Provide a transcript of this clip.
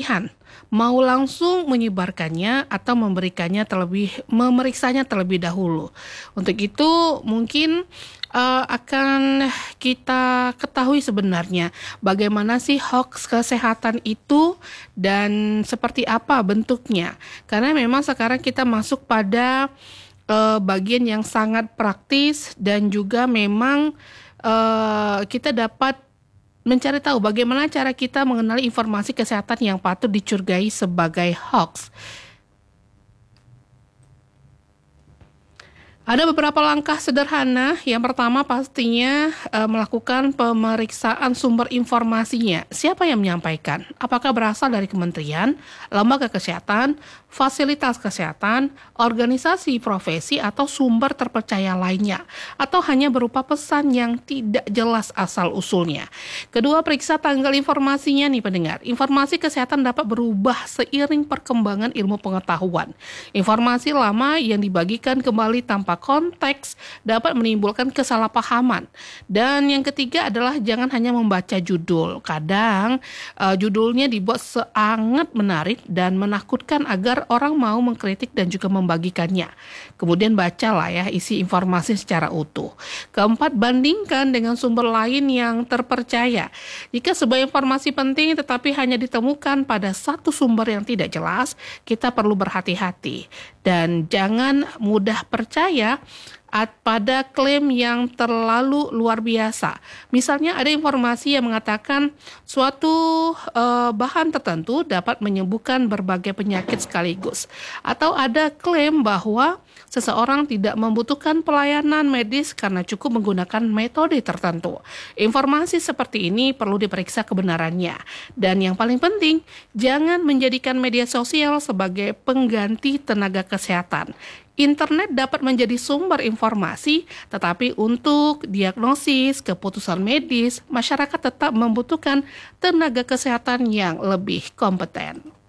pilihan, mau langsung menyebarkannya atau memeriksanya terlebih dahulu. Untuk itu mungkin akan kita ketahui sebenarnya bagaimana sih hoax kesehatan itu dan seperti apa bentuknya. Karena memang sekarang kita masuk pada bagian yang sangat praktis dan juga memang kita dapat mencari tahu bagaimana cara kita mengenali informasi kesehatan yang patut dicurigai sebagai hoax. Ada beberapa langkah sederhana. Yang pertama pastinya melakukan pemeriksaan sumber informasinya. Siapa yang menyampaikan? Apakah berasal dari kementerian, lembaga kesehatan, fasilitas kesehatan, organisasi profesi, atau sumber terpercaya lainnya, atau hanya berupa pesan yang tidak jelas asal-usulnya. Kedua, periksa tanggal informasinya nih pendengar. Informasi kesehatan dapat berubah seiring perkembangan ilmu pengetahuan. Informasi lama yang dibagikan kembali tanpa konteks dapat menimbulkan kesalahpahaman. Dan yang ketiga adalah jangan hanya membaca judul. Kadang judulnya dibuat sangat menarik dan menakutkan agar orang mau mengkritik dan juga membagikannya. Kemudian bacalah ya isi informasi secara utuh. Keempat, bandingkan dengan sumber lain yang terpercaya. Jika sebuah informasi penting tetapi hanya ditemukan pada satu sumber yang tidak jelas, kita perlu berhati-hati dan jangan mudah percaya pada klaim yang terlalu luar biasa. Misalnya ada informasi yang mengatakan suatu bahan tertentu dapat menyembuhkan berbagai penyakit sekaligus. Atau ada klaim bahwa seseorang tidak membutuhkan pelayanan medis karena cukup menggunakan metode tertentu. Informasi seperti ini perlu diperiksa kebenarannya. Dan yang paling penting, jangan menjadikan media sosial sebagai pengganti tenaga kesehatan. Internet dapat menjadi sumber informasi, tetapi untuk diagnosis, keputusan medis, masyarakat tetap membutuhkan tenaga kesehatan yang lebih kompeten.